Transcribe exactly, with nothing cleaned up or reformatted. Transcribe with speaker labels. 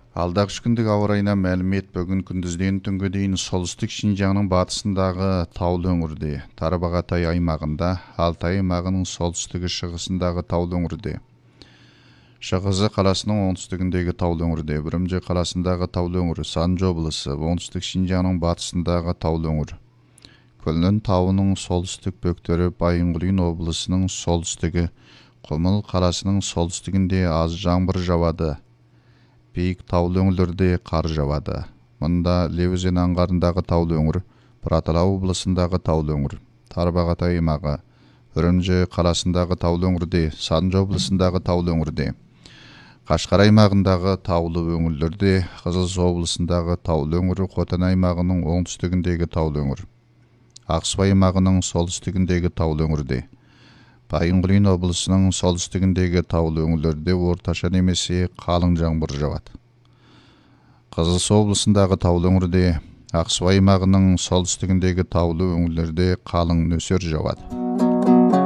Speaker 1: Алдағы үш күндік ауа райына мәлімет. Бүгін күндізден түнге дейін солтүстік Шинжаңның батысындағы таулы өңірде, Тарбағатай аймағында, Алтай аймағының солтүстігі шығысындағы таулы өңірде, Шығызы қаласының оңтүстігіндегі таулы өңірде, Үрімжі қаласындағы таулы өңірі, Санжы облысы, оңтүстік Шинжаңның батысындағы таулы өңір, Көлнін тауының солтүстік бөктері, Байынғұлин облысының солтүстігі, Құмыл қаласының солтүстігінде аз жаңбыр жауады. Биік таулы өңірлерде қар жауады. Мұнда Ле өзені аңғарындағы таулы өңір, Бұратала облысындағы таулы өңір, Тарбағатай аймағы, Үрімжі қаласындағы таулы өңірде, Санжы облысындағы таулы өңірде, Қашқар аймағындағы таулы өңірлерде, Қызылсу облысындағы таулы өңірі, Қотан аймағының оңтүстігіндегі таулы өңір, Ақсу аймағының солтүстігіндегі таулы өңірде, Байынғұлин облысының солтүстігіндегі таулы өңірлерде орташа немесе қалың жаңбыр жауады. Қызылсу облысындағы таулы өңірде, Ақсу аймағының солтүстігіндегі таулы өңірлерде қалың нөсер жауады.